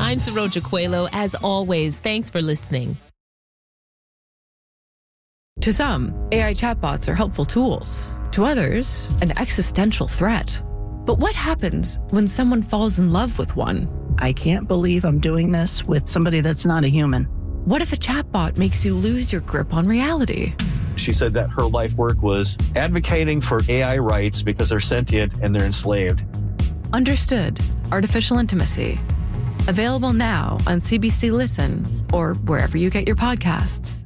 I'm Saroja Coelho. As always, thanks for listening. To some, AI chatbots are helpful tools. To others, an existential threat. But what happens when someone falls in love with one? I can't believe I'm doing this with somebody that's not a human. What if a chatbot makes you lose your grip on reality? She said that her life work was advocating for AI rights because they're sentient and they're enslaved. Understood. Artificial Intimacy. Available now on CBC Listen or wherever you get your podcasts.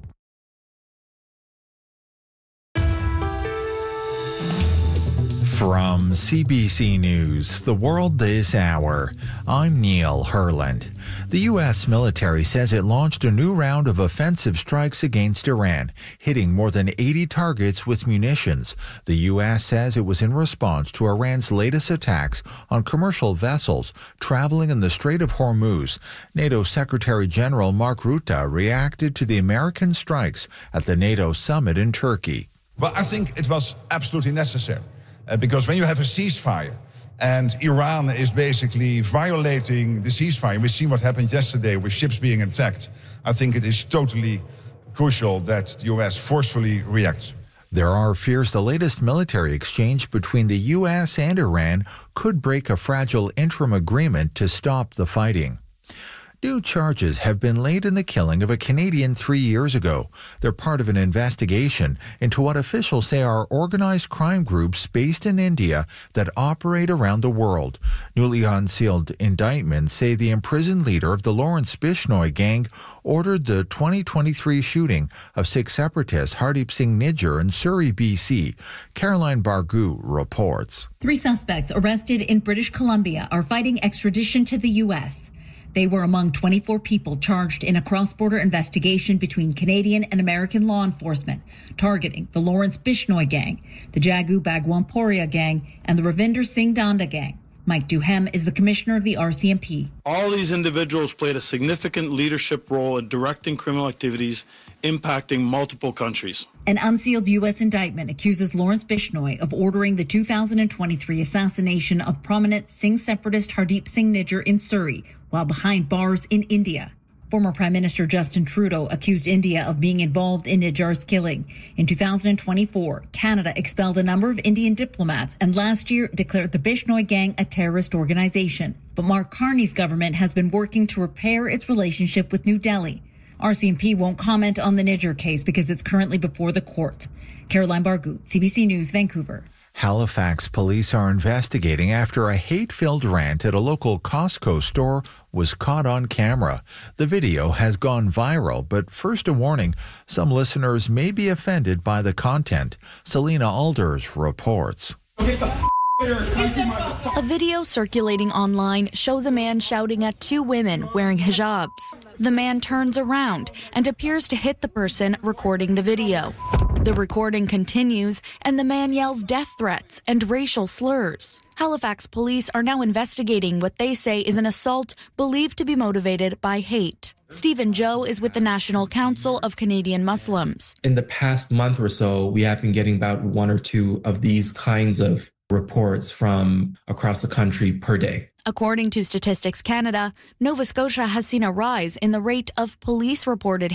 From CBC News, The World This Hour, I'm Neil Herland. The U.S. military says it launched a new round of offensive strikes against Iran, hitting more than 80 targets with munitions. The U.S. says it was in response to Iran's latest attacks on commercial vessels traveling in the Strait of Hormuz. NATO Secretary General Mark Rutte reacted to the American strikes at the NATO summit in Turkey. Well, I think it was absolutely necessary. Because when you have a ceasefire and Iran is basically violating the ceasefire, we've seen what happened yesterday with ships being attacked. I think it is totally crucial that the U.S. forcefully reacts. There are fears the latest military exchange between the U.S. and Iran could break a fragile interim agreement to stop the fighting. New charges have been laid in the killing of a Canadian 3 years ago. They're part of an investigation into what officials say are organized crime groups based in India that operate around the world. Newly unsealed indictments say the imprisoned leader of the Lawrence Bishnoi gang ordered the 2023 shooting of 6 separatists, Hardeep Singh Nijjar in Surrey, BC. Caroline Bargu reports. 3 suspects arrested in British Columbia are fighting extradition to the U.S. They were among 24 people charged in a cross-border investigation between Canadian and American law enforcement, targeting the Lawrence Bishnoi gang, the Jagu Bhagwanporia gang, and the Ravinder Singh Danda gang. Mike Duhem is the commissioner of the RCMP. All these individuals played a significant leadership role in directing criminal activities impacting multiple countries. An unsealed U.S. indictment accuses Lawrence Bishnoi of ordering the 2023 assassination of prominent Singh separatist Hardeep Singh Nijjar in Surrey, while behind bars in India. Former Prime Minister Justin Trudeau accused India of being involved in Nijjar's killing. In 2024, Canada expelled a number of Indian diplomats and last year declared the Bishnoi gang a terrorist organization. But Mark Carney's government has been working to repair its relationship with New Delhi. RCMP won't comment on the Nijjar case because it's currently before the court. Caroline Bargu, CBC News, Vancouver. Halifax police are investigating after a hate-filled rant at a local Costco store was caught on camera. The video has gone viral, but first a warning, some listeners may be offended by the content. Selena Alders reports. A video circulating online shows a man shouting at 2 women wearing hijabs. The man turns around and appears to hit the person recording the video. The recording continues, and the man yells death threats and racial slurs. Halifax police are now investigating what they say is an assault believed to be motivated by hate. Stephen Joe is with the National Council of Canadian Muslims. In the past month or so, we have been getting about 1 or 2 of these kinds of reports from across the country per day. According to Statistics Canada, Nova Scotia has seen a rise in the rate of police-reported